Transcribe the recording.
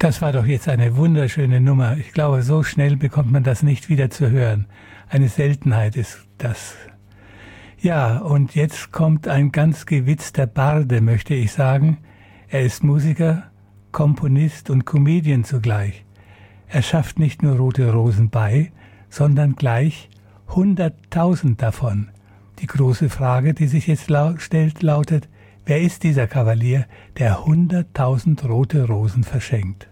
Das war doch jetzt eine wunderschöne Nummer. Ich glaube, so schnell bekommt man das nicht wieder zu hören. Eine Seltenheit ist das. Ja, und jetzt kommt ein ganz gewitzter Barde, möchte ich sagen. Er ist Musiker, Komponist und Comedian zugleich. Er schafft nicht nur Rote Rosen bei, sondern gleich 100.000 davon. Die große Frage, die sich jetzt stellt, lautet: Wer ist dieser Kavalier, der 100.000 Rote Rosen verschenkt?